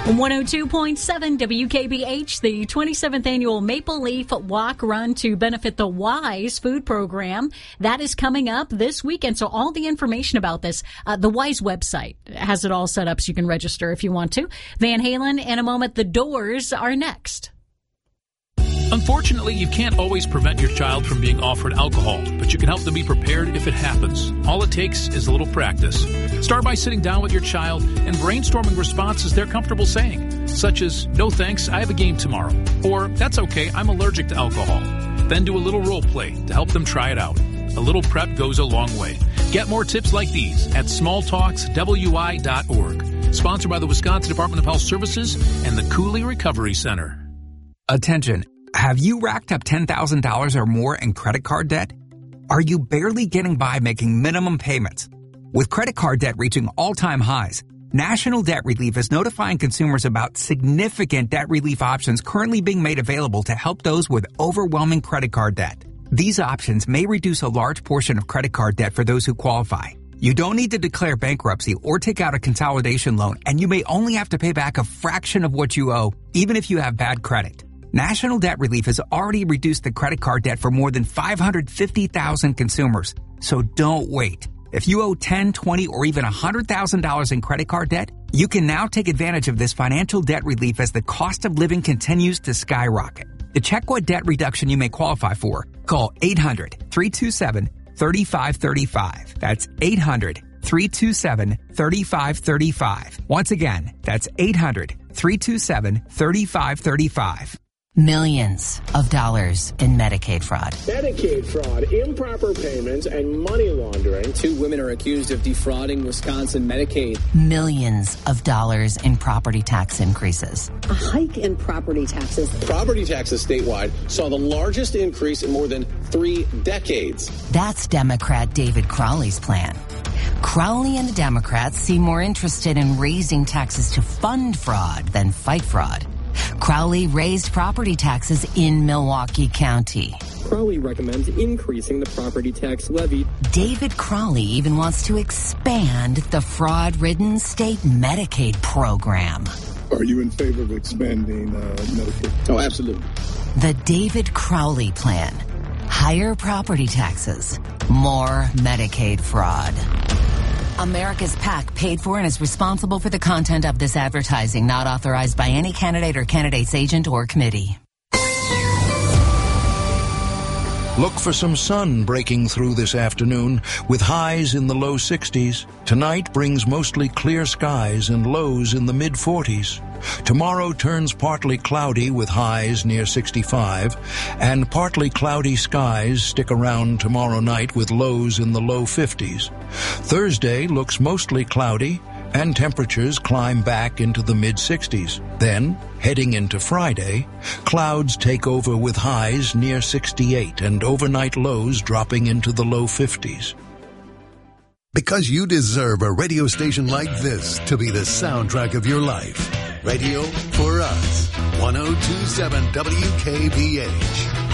102.7 WKBH, the 27th annual Maple Leaf Walk Run to benefit the WISE food program. That is coming up this weekend. So all the information about this, the WISE website has it all set up so you can register if you want to. Van Halen, in a moment, the Doors are next. Unfortunately, you can't always prevent your child from being offered alcohol, but you can help them be prepared if it happens. All it takes is a little practice. Start by sitting down with your child and brainstorming responses they're comfortable saying, such as, "No thanks, I have a game tomorrow," or "That's okay, I'm allergic to alcohol." Then do a little role play to help them try it out. A little prep goes a long way. Get more tips like these at smalltalkswi.org. Sponsored by the Wisconsin Department of Health Services and the Cooley Recovery Center. Attention. Have you racked up $10,000 or more in credit card debt? Are you barely getting by making minimum payments? With credit card debt reaching all-time highs, National Debt Relief is notifying consumers about significant debt relief options currently being made available to help those with overwhelming credit card debt. These options may reduce a large portion of credit card debt for those who qualify. You don't need to declare bankruptcy or take out a consolidation loan, and you may only have to pay back a fraction of what you owe, even if you have bad credit. National Debt Relief has already reduced the credit card debt for more than 550,000 consumers. So don't wait. If you owe $10, $20, or even $100,000 in credit card debt, you can now take advantage of this financial debt relief as the cost of living continues to skyrocket. To check what debt reduction you may qualify for, call 800-327-3535. That's 800-327-3535. Once again, that's 800-327-3535. Millions of dollars in Medicaid fraud. Medicaid fraud, improper payments, and money laundering. 2 women are accused of defrauding Wisconsin Medicaid. Millions of dollars in property tax increases. A hike in property taxes. Property taxes statewide saw the largest increase in more than 3 decades. That's Democrat David Crowley's plan. Crowley and the Democrats seem more interested in raising taxes to fund fraud than fight fraud. Crowley raised property taxes in Milwaukee County. Crowley recommends increasing the property tax levy. David Crowley even wants to expand the fraud-ridden state Medicaid program. Are you in favor of expanding Medicaid? Oh, absolutely. The David Crowley plan. Higher property taxes. More Medicaid fraud. America's PAC paid for and is responsible for the content of this advertising, not authorized by any candidate or candidate's agent or committee. Look for some sun breaking through this afternoon with highs in the low 60s. Tonight brings mostly clear skies and lows in the mid-40s. Tomorrow turns partly cloudy with highs near 65, and partly cloudy skies stick around tomorrow night with lows in the low 50s. Thursday looks mostly cloudy, and temperatures climb back into the mid-60s. Then, heading into Friday, clouds take over with highs near 68 and overnight lows dropping into the low 50s. Because you deserve a radio station like this to be the soundtrack of your life. Radio for Us. 102.7 WKBH.